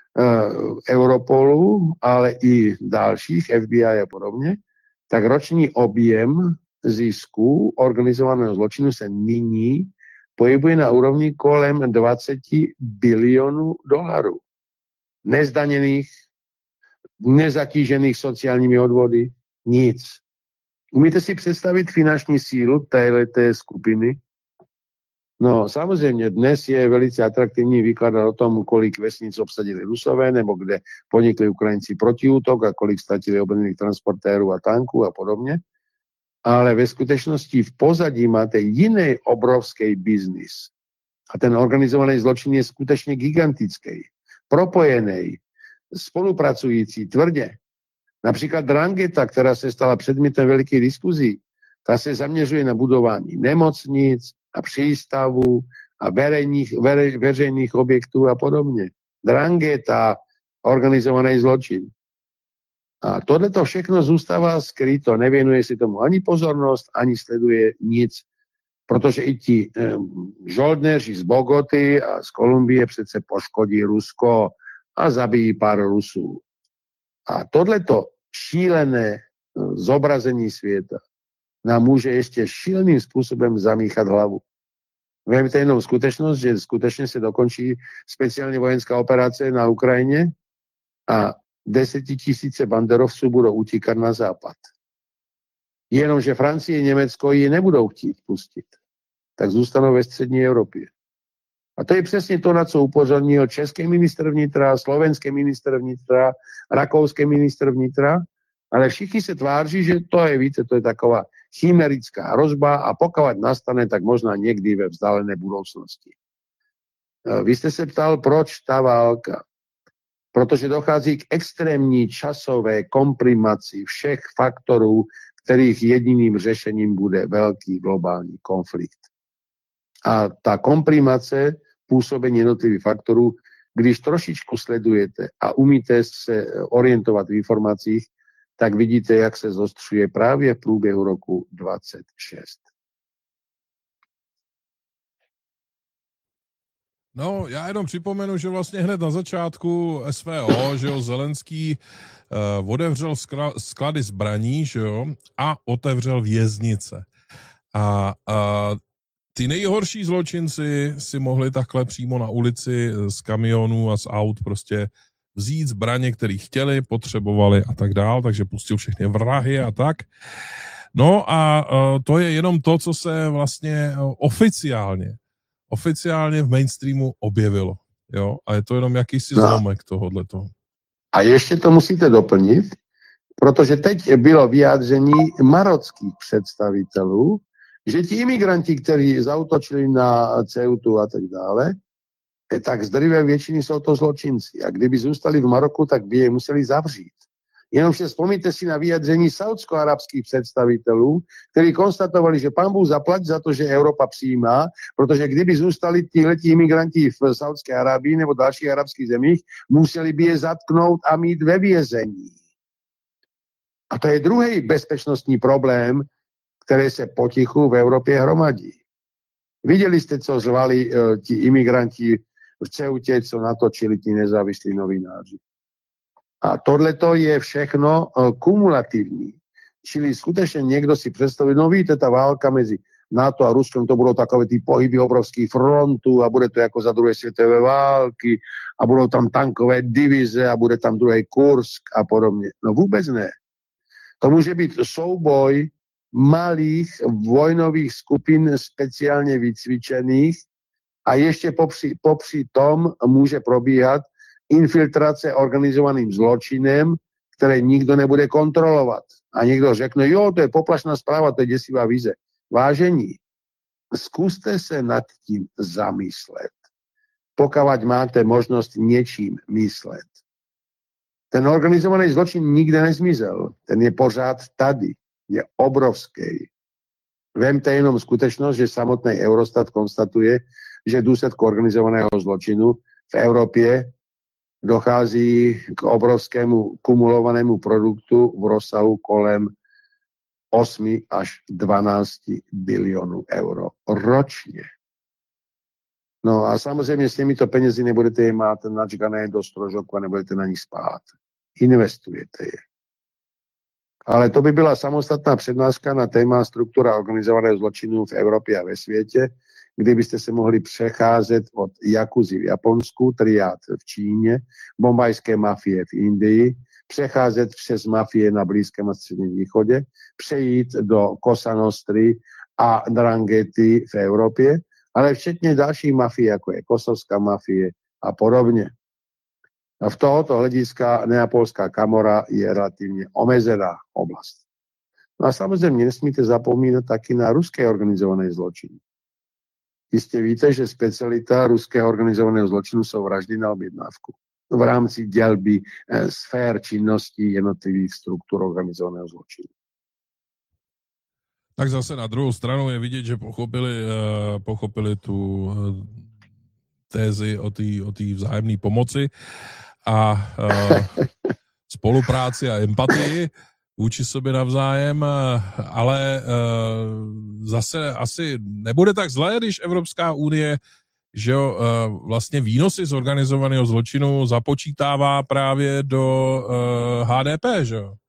Europolu, ale i dalších, F B I a podobně, tak roční objem zisku organizovaného zločinu se nyní pohybuje na úrovni kolem dvacet bilionů dolarů. Nezdaněných, nezatížených sociálními odvody, nic. Umíte si představit finanční sílu téhleté skupiny? No, samozřejmě dnes je velice atraktivní vykládat o tom, kolik vesnic obsadili Rusové, nebo kde podnikli Ukrajinci protiútok a kolik ztratili obrněných transportérů a tanků a podobně. Ale ve skutečnosti v pozadí máte jiný obrovský biznis. A ten organizovaný zločin je skutečně gigantický, propojený, spolupracující tvrdě. Například Drangheta, která se stala předmětem velikých diskuzí, ta se zaměřuje na budování nemocnic a přístavů a verejných, verej, veřejných objektů a podobně. Drangheta, organizovaný zločin. A tohleto všechno zůstává skryto, nevěnuje si tomu ani pozornost, ani sleduje nic, protože i ti um, žoldnéři z Bogoty a z Kolumbie přece poškodí Rusko a zabijí pár Rusů. A tohleto šílené zobrazení světa nám může ještě šíleným způsobem zamíchat hlavu. Vemte jenom skutečnost, že skutečně se dokončí speciálně vojenská operace na Ukrajině a desetitisíce banderovců budou utíkat na západ. Jenomže Francie a Německo ji nebudou chtít pustit. Tak zůstanou ve střední Evropě. A to je přesně to, na co upozornil český ministr vnitra, slovenský ministr vnitra, rakouský ministr vnitra, ale všichni se tváří, že to je, víte, to je taková chimerická hrozba a pokud nastane, tak možná někdy ve vzdálené budoucnosti. Vy jste se ptal, proč ta válka? Protože dochází k extrémní časové komprimaci všech faktorů, kterých jediným řešením bude velký globální konflikt. A ta komprimace působení jednotlivých faktorů, když trošičku sledujete a umíte se orientovat v informacích, tak vidíte, jak se zostřuje právě v průběhu roku dvacet šest. No, já jenom připomenu, že vlastně hned na začátku S V O, že jo, Zelenský uh, otevřel sklady zbraní, že jo, a otevřel věznice. A uh, ty nejhorší zločinci si mohli takhle přímo na ulici z kamionů a z aut prostě vzít zbraně, které chtěli, potřebovali a tak dál, takže pustil všechny vrahy a tak. No a uh, to je jenom to, co se vlastně uh, oficiálně, oficiálně v mainstreamu objevilo. Jo? A je to jenom jakýsi no. zlomek tohohletoho. A ještě to musíte doplnit, protože teď bylo vyjádření marockých představitelů, že ti imigranti, kteří zautočili na Ceutu a tak dále, tak z drvé většiny jsou to zločinci. A kdyby zůstali v Maroku, tak by je museli zavřít. Jenomže vzpomněte si na vyjádření saudsko-arabských představitelů, kteří konstatovali, že pán Bůh zaplať za to, že Evropa přijímá, protože kdyby zůstali tihleti imigranti v Saudské Arábii nebo dalších arabských zemích, museli by je zatknout a mít ve vězení. A to je druhý bezpečnostní problém, který se potichu v Evropě hromadí. Viděli jste, co zvali uh, ti imigranti v Ceutě, co natočili ti nezávislí novináři. A tohleto je všechno uh, kumulativní. Čili skutečně někdo si představí, no víte, ta válka mezi NATO a Ruskem, to budou takové ty pohyby obrovských frontů a bude to jako za druhé světové války a budou tam tankové divize a bude tam druhý Kursk a podobně. No vůbec ne. To může být souboj malých vojnových skupin speciálně vycvičených a ještě popři, popři tom může probíhat infiltrace organizovaným zločinem, které nikdo nebude kontrolovat. A někdo řekne, jo, to je poplašná zpráva, to je děsivá vize. Vážení, zkuste se nad tím zamyslet, pokud máte možnost něčím myslet. Ten organizovaný zločin nikde nezmizel, ten je pořád tady, je obrovský. Vemte jenom skutečnost, že samotný Eurostat konstatuje, že v důsledku organizovaného zločinu v Evropě dochází k obrovskému kumulovanému produktu v rozsahu kolem osm až dvanáct bilionů euro ročně. No a samozřejmě s těmito penězi nebudete je mát načgané do strožoku a nebudete na nich spát. Investujete je. Ale to by byla samostatná přednáška na téma struktura organizovaného zločinu v Evropě a ve světě, kdybyste se mohli přecházet od Jakuzy v Japonsku, triád v Číně, bombajské mafie v Indii, přecházet přes mafie na Blízkém a Středním východě, přejít do Cosa Nostry a Dranghety v Evropě, ale včetně dalších mafií, jako je kosovská mafie a podobně. V tohoto hlediska Neapolská kamora je relativně omezená oblast. No a samozřejmě nesmíte zapomínat taky na ruské organizované zločiny. Jistě víte, že specialita ruského organizovaného zločinu jsou vraždy na objednávku v rámci dělby eh, sfér činností jednotlivých struktur organizovaného zločinu. Tak zase na druhou stranu je vidět, že pochopili, uh, pochopili tu uh, tézi o té o té vzájemné pomoci a uh, spolupráci a empatii vůči sobě navzájem, ale uh, zase asi nebude tak zlé, když Evropská unie, že jo, uh, vlastně výnosy z organizovaného zločinu započítává právě do uh, H D P, že jo?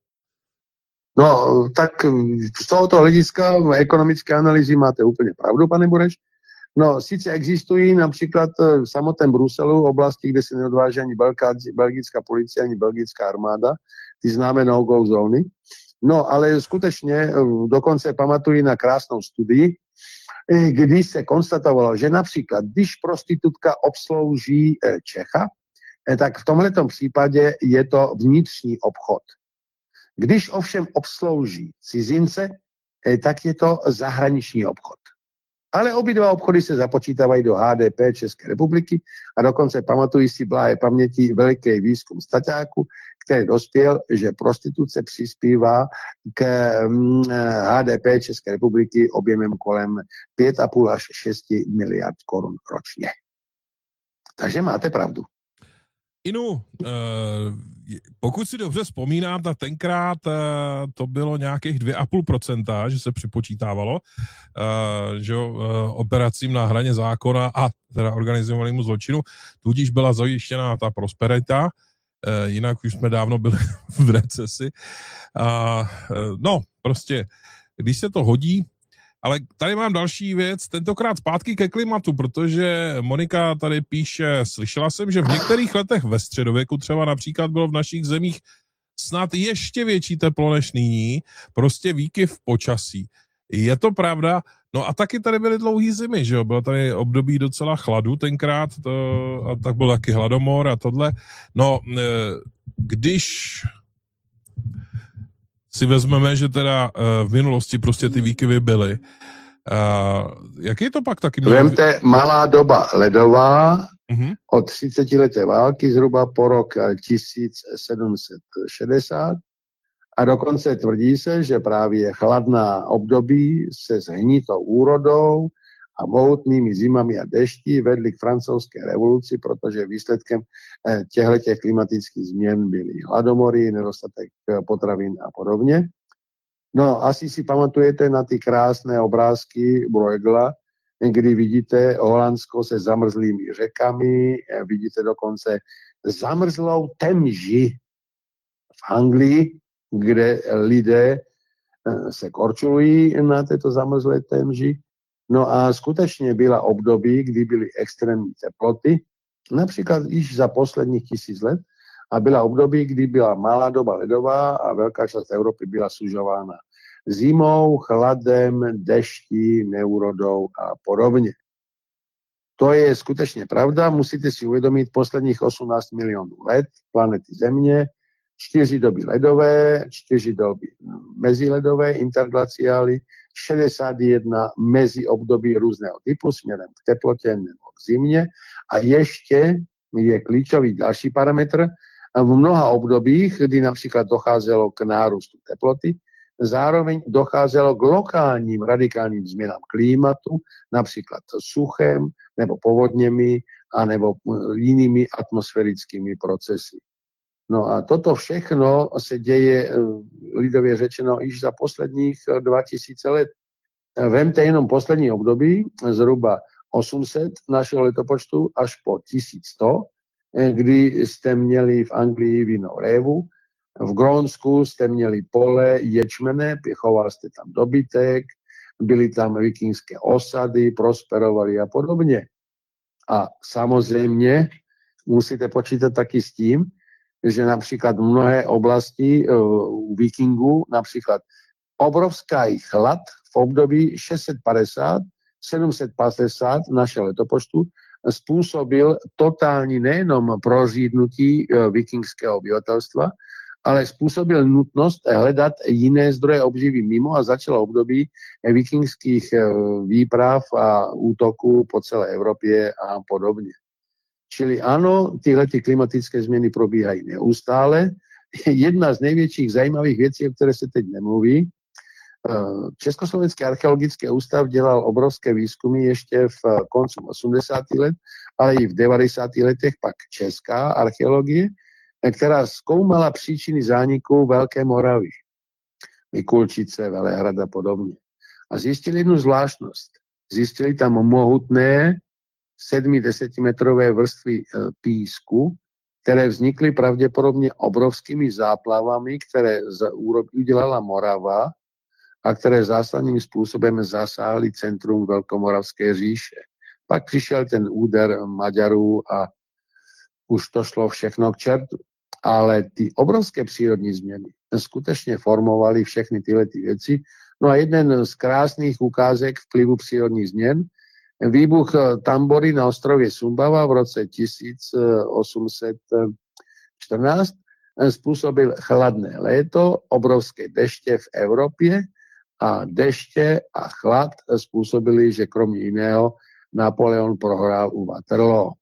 No, tak z tohoto hlediska ekonomické analýzy máte úplně pravdu, pane Bureš. No, sice existují například v samotném Bruselu oblasti, kde se neodváží ani belgická policie, ani belgická armáda, ty známe no-go zóny. No, ale skutečně dokonce pamatuji na krásnou studii, kdy se konstatovalo, že například, když prostitutka obslouží Čecha, tak v tomhletom případě je to vnitřní obchod. Když ovšem obslouží cizince, tak je to zahraniční obchod. Ale obě dva obchody se započítávají do H D P České republiky a dokonce pamatují si blahé paměti veliký výzkum staťáku, který dospěl, že prostituce přispívá k H D P České republiky objemem kolem pět a půl až šest miliard korun ročně. Takže máte pravdu. Inu, pokud si dobře vzpomínám, tak tenkrát to bylo nějakých dvě a půl procenta, že se připočítávalo, že operacím na hraně zákona a teda organizovanému zločinu, tudíž byla zajištěná ta prosperita, jinak už jsme dávno byli v recesi. No, prostě, když se to hodí. Ale tady mám další věc, tentokrát zpátky ke klimatu, protože Monika tady píše, slyšela jsem, že v některých letech ve středověku třeba například bylo v našich zemích snad ještě větší teplo než nyní, prostě výkyv počasí. Je to pravda? No a taky tady byly dlouhý zimy, že jo, bylo tady období docela chladu tenkrát, to, a tak byl taky hladomor a tohle. No, když si vezmeme, že teda uh, v minulosti prostě ty výkyvy byly. Uh, jak je to pak taky? Vemte malá doba ledová uh-huh. od třicetileté války zhruba po rok tisíc sedm set šedesát a dokonce tvrdí se, že právě chladná období se s hnitou úrodou a mohutnými zimami a deští vedli k francouzské revoluci, protože výsledkem těchto klimatických změn byly hladomory, nedostatek potravin a podobně. No, asi si pamatujete na ty krásné obrázky Bruegela, kdy vidíte Holandsko se zamrzlými řekami, vidíte dokonce zamrzlou Temži v Anglii, kde lidé se korčulují na této zamrzlé Temži. No a skutečně byla období, kdy byly extrémní teploty, například již za posledních tisíc let, a byla období, kdy byla malá doba ledová a velká část Evropy byla sužována zimou, chladem, deští, neúrodou a podobně. To je skutečně pravda, musíte si uvědomit posledních osmnáct milionů let planety Země, čtyři doby ledové, čtyři doby meziledové, interglaciály, šedesát jedna mezi období různého typu směrem k teplotě nebo k zimě a ještě je klíčový další parametr. V mnoha obdobích, kdy například docházelo k nárůstu teploty, zároveň docházelo k lokálním radikálním změnám klimatu, například suchem nebo povodněmi a nebo jinými atmosférickými procesy. No a toto všechno se děje, lidově řečeno, již za posledních dva tisíce let. Vemte jenom poslední období, zhruba osm set našeho letopočtu až po tisíc sto, kdy jste měli v Anglii víno révu, v Grónsku jste měli pole ječmene, choval jste tam dobytek, byly tam vikingské osady, prosperovali a podobně. A samozřejmě musíte počítat taky s tím, že například mnohé oblasti u vikingů, například obrovský chlad v období šest set padesát sedm set padesát našeho letopočtu způsobil totální nejenom prořídnutí vikingského obyvatelstva, ale způsobil nutnost hledat jiné zdroje obživy mimo a začalo období vikingských výprav a útoků po celé Evropě a podobně. Čili ano, tyhle ty klimatické změny probíhají neustále. Jedna z největších zajímavých věcí, o které se teď nemluví, Československý archeologický ústav dělal obrovské výzkumy ještě v koncu osmdesátých let, ale i v devadesátých letech pak česká archeologie, která zkoumala příčiny zániku Velké Moravy, Mikulčice, Velehrad a podobně. A zjistili jednu zvláštnost. Zjistili tam mohutné sedmi desetimetrové vrstvy písku, které vznikly pravděpodobně obrovskými záplavami, které udělala Morava a které zásadním způsobem zasáhly centrum Velkomoravské říše. Pak přišel ten úder Maďarů a už to šlo všechno k čertu. Ale ty obrovské přírodní změny skutečně formovaly všechny tyhle ty věci. No a jeden z krásných ukázek vplyvu přírodních změn, výbuch Tambory na ostrově Sumbava v roce tisíc osm set čtrnáct způsobil chladné léto, obrovské deště v Evropě a deště a chlad způsobili, že kromě jiného Napoleon prohrál u Waterloo.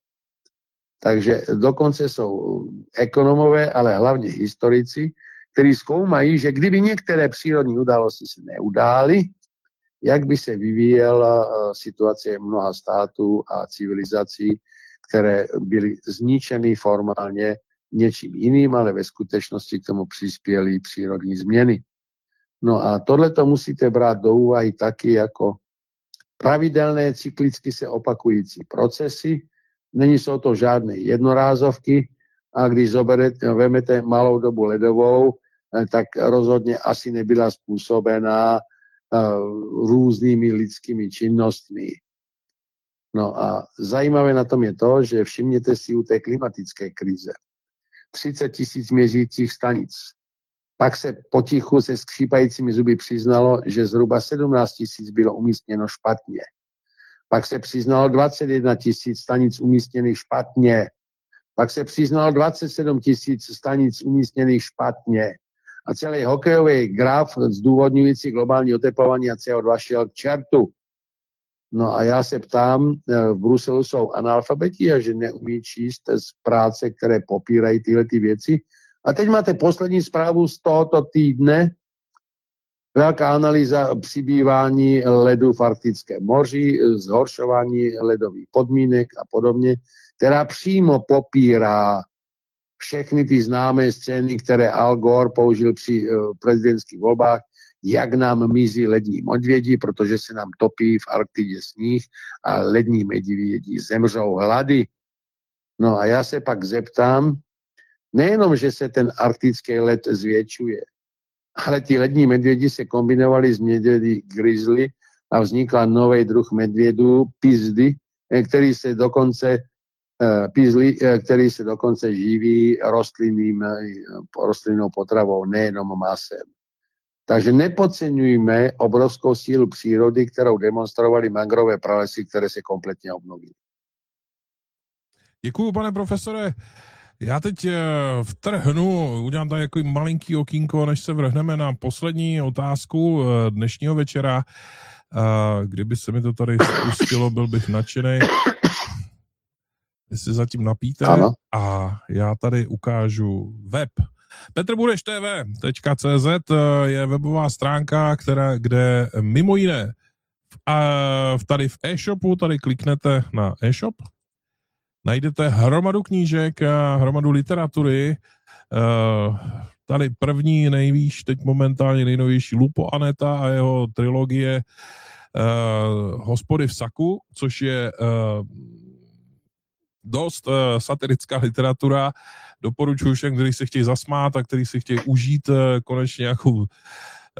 Takže dokonce jsou ekonomové, ale hlavně historici, kteří zkoumají, že kdyby některé přírodní události se neudály, jak by se vyvíjela situace mnoha států a civilizací, které byly zničeny formálně něčím jiným, ale ve skutečnosti k tomu přispěly přírodní změny. No a tohle to musíte brát do úvahy taky jako pravidelné cyklicky se opakující procesy. Není jsou to žádné jednorázovky a když zoberete, vemete malou dobu ledovou, tak rozhodně asi nebyla způsobená různými lidskými činnostmi. No a zajímavé na tom je to, že všimněte si u té klimatické krize třicet tisíc měřících stanic. Pak se potichu se skřípajícími zuby přiznalo, že zhruba sedmnáct tisíc bylo umístěno špatně. Pak se přiznalo dvacet jedna tisíc stanic umístěných špatně. Pak se přiznalo dvacet sedm tisíc stanic umístěných špatně. A celý hokejový graf zdůvodňující globální oteplování a C O dva šel k čertu. No a já se ptám, v Bruselu jsou analfabeti a že neumí číst z práce, které popírají tyhle ty věci. A teď máte poslední zprávu z tohoto týdne, velká analýza přibývání ledu v Arktickém moři, zhoršování ledových podmínek a podobně, která přímo popírá všechny ty známé scény, které Al Gore použil při prezidentských volbách, jak nám mizí lední medvědi, protože se nám topí v Arktidě sníh a lední medvědi zemřou hlady. No a já se pak zeptám, nejenom, že se ten arktický led zvětšuje, ale ty lední medvědi se kombinovali s medvědy grizzly a vznikla nový druh medvědů, pizdy, který se dokonce pizly, který se dokonce živí rostlinným, rostlinnou potravou, nejenom masem. Takže nepodceňujme obrovskou sílu přírody, kterou demonstrovali mangrové pralesy, které se kompletně obnovily. Děkuju, pane profesore. Já teď vtrhnu, udělám tady jako malinký okýnko, než se vrhneme na poslední otázku dnešního večera. Kdyby se mi to tady spustilo, byl bych nadšenej. Jestli zatím napíte. Ano. A já tady ukážu web. Petrbudeš T V tečka cé zet je webová stránka, která, kde mimo jiné v, tady v e-shopu, tady kliknete na e-shop, najdete hromadu knížek a hromadu literatury. Tady první nejvíš, teď momentálně nejnovější Lupo Aneta a jeho trilogie uh, Hospody v saku, což je uh, dost uh, satirická literatura. Doporučuji všem, kteří se chtějí zasmát a kteří si chtějí užít uh, konečně nějakou